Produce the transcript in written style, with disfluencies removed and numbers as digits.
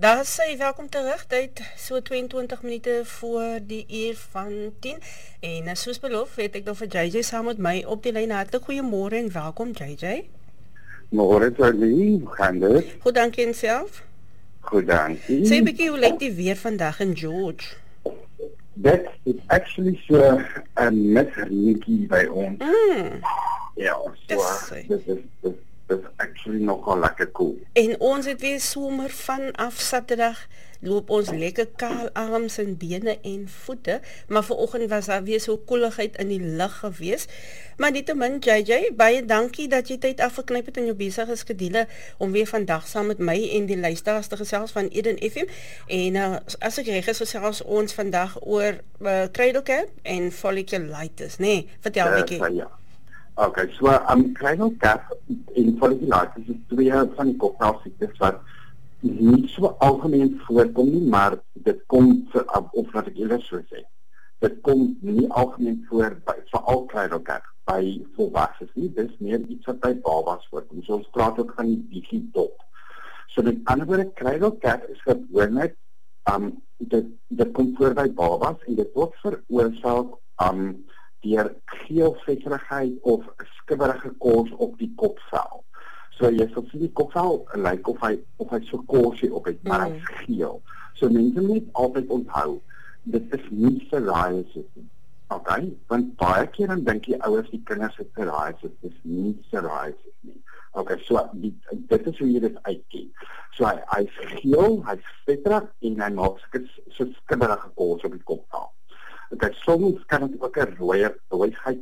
Daar sê welkom terug, tyd so 22 minute voor die uur van 10 en soos beloof het ek dan vir JJ saam met my op die lyn. Hartlik goeiemôre en welkom JJ. Môre Charlie, hoe gaan dit? Goed, dankie en self. Goed, dankie. Sê 'n bietjie hoe lyk die weer vandag in George? Dit is actually so 'n misreentjie by ons. Ja, so dit is actually nogal lekker cool. En ons het weer somer vanaf Saterdag loop ons lekker kaal arms en bene en voete, maar vanoggend was daar weer so koeligheid in die lug gewees. Maar nietemin JJ, baie dankie dat jy tyd afgeknyp het in jou besige skedule om weer vandag saam met my en die luisteraars te gesels van Eden FM. En as ek reg is, gesels ons vandag oor Cradlecap en folliculitis, nee, vertel 'n bietjie. Ja. Okay, so Cradlecap en folliculitis is twee van die kopvelsiektes wat nie so algemeen voorkom nie, maar dit kom of wat ek eerder sou sê. Dit kom nie algemeen voor by veral Cradlecap by volwassenes nie. Dis meer iets wat by babas voorkom. So ons praat ook van die bietjie dop. So met ander woorde, Cradlecap is gewoonlik dit kom voor by babas en dit word veroorsaak deur geelvetterigheid of skibberige kors op die kopvel. So jy sal sien die kopvel lyk of hy so korsie op het, maar hy is geel. So mense moet altyd onthou, dit is nie psoriasis nie. Okay? Want baie keer dan dink die ouers die kinders het psoriasis, dis nie psoriasis nie. Okay, so dit is hoe jy dit uitken. So hy is geel, hy is vetterig en hy maak so skibberige kors op die kopvel. Okay, soms kan dit ook 'n rooiheid